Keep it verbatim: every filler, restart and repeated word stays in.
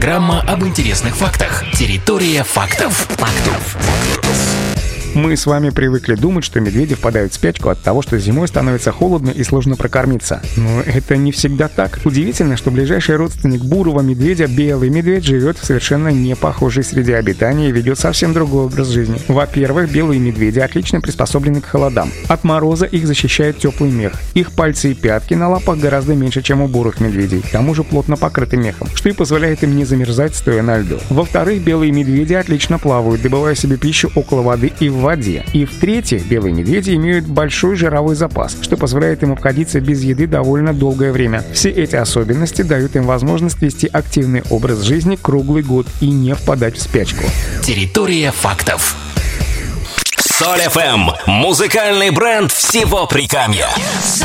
Программа об интересных фактах. Территория фактов. Фактов. Мы с вами привыкли думать, что медведи впадают в спячку от того, что зимой становится холодно и сложно прокормиться. Но это не всегда так. Удивительно, что ближайший родственник бурого медведя, белый медведь, живет в совершенно не похожей среде обитания и ведет совсем другой образ жизни. Во-первых, белые медведи отлично приспособлены к холодам. От мороза их защищает теплый мех. Их пальцы и пятки на лапах гораздо меньше, чем у бурых медведей, к тому же плотно покрыты мехом, что и позволяет им не замерзать, стоя на льду. Во-вторых, белые медведи отлично плавают, добывая себе пищу около воды и в воде. И в-третьих, белые медведи имеют большой жировой запас, что позволяет им обходиться без еды довольно долгое время. Все эти особенности дают им возможность вести активный образ жизни круглый год и не впадать в спячку. Территория фактов. Соль эф эм – музыкальный бренд всего Прикамья.